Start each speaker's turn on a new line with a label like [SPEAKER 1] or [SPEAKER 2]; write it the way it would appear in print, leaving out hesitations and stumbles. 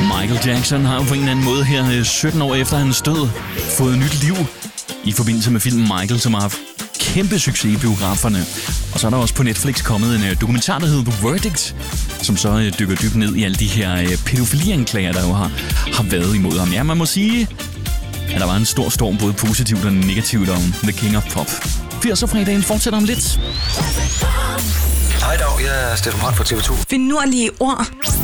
[SPEAKER 1] Michael Jackson har jo på en eller anden måde her 17 år efter hans død fået nyt liv i forbindelse med filmen Michael, som har haft kæmpe succes i biograferne. Og så er der også på Netflix kommet en dokumentar, der hedder The Verdict, som så dykker dybt ned i alle de her pædofilianklager, der jo har været imod ham. Ja, man må sige, at der var en stor storm, både positivt og negativt, om The King of Pop. 80'er-fredagen fortsætter om lidt.
[SPEAKER 2] Hej dag, jeg er Steffen Brandt fra TV2.
[SPEAKER 3] Finurlige ord.